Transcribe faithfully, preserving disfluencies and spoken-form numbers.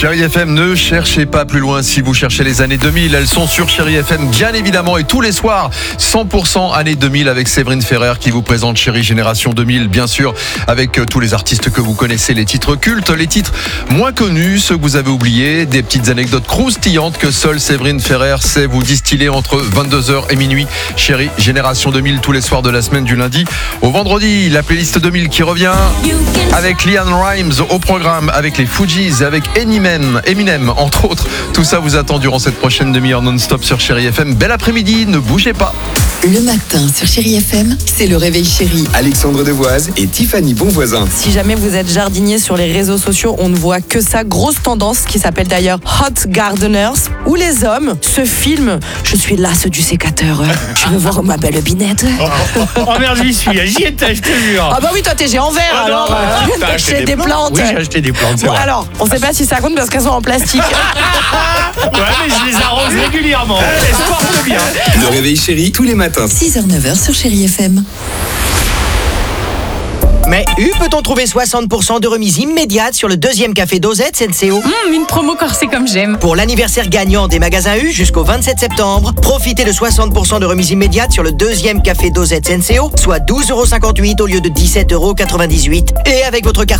Chérie F M, ne cherchez pas plus loin si vous cherchez les années deux mille. Elles sont sur Chérie F M, bien évidemment. Et tous les soirs, cent pour cent années deux mille avec Séverine Ferrer qui vous présente Chérie Génération deux mille, bien sûr, avec tous les artistes que vous connaissez, les titres cultes, les titres moins connus, ceux que vous avez oubliés, des petites anecdotes croustillantes que seule Séverine Ferrer sait vous distiller entre vingt-deux heures et minuit. Chérie Génération deux mille, tous les soirs de la semaine, du lundi au vendredi. La playlist deux mille qui revient avec LeAnn Rimes au programme, avec les Fugees, avec Eminem, Eminem, entre autres. Tout ça vous attend durant cette prochaine demi-heure non-stop sur Chérie F M. Bel après-midi, ne bougez pas. Le matin sur Chérie F M, c'est le réveil chéri. Alexandre Devoise et Tiffany Bonvoisin. Si jamais vous êtes jardinier sur les réseaux sociaux, on ne voit que ça. Grosse tendance qui s'appelle d'ailleurs Hot Gardeners, où les hommes se filment. Je suis lasse du sécateur. Je veux voir ma belle binette. Oh merde, j'y suis, j'y étais, je te jure. Ah bah oui, toi t'es géant vert, Ah non, alors bah, euh, tu viens t'as d'acheter des plantes. Oui, j'ai acheté des plantes, c'est Bon, vrai. alors, on sait pas si ça compte parce qu'elles sont en plastique. Ouais, mais je les arrose régulièrement. Elles se portent bien. Le réveil chéri tous les matins. six heures neuf heures sur Chérie F M. Mais U, peut-on trouver soixante pour cent de remise immédiate sur le deuxième café Dosette Senseo? Mmh, une promo corsée comme j'aime. Pour l'anniversaire gagnant des magasins U jusqu'au vingt-sept septembre, profitez de soixante pour cent de remise immédiate sur le deuxième café Dosette Senseo, soit douze euros cinquante-huit au lieu de dix-sept euros quatre-vingt-dix-huit. Et avec votre carte